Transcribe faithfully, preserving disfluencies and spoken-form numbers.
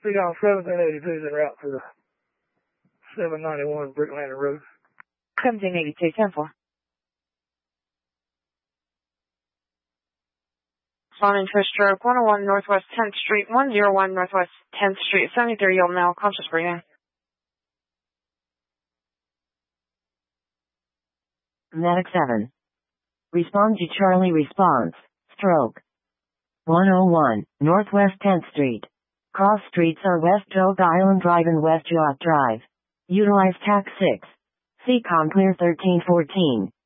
Speak on seventeen eighty-two is en route for the seven ninety-one Brick Landing Road. seventeen eighty-two, ten four. Fawning for stroke, one oh one Northwest tenth Street, one oh one Northwest tenth Street, seventy-three year old male, conscious breathing. Medic seven. Respond to Charlie response. Stroke. one oh one Northwest tenth Street. Cross streets are West Oak Island Drive and West Yacht Drive. Utilize T A C six. C COM clear thirteen fourteen.